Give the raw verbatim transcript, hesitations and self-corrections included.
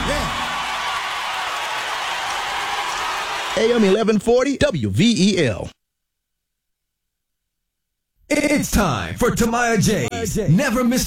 A M eleven forty W V E L. It's time for Tamaya J's Never Miss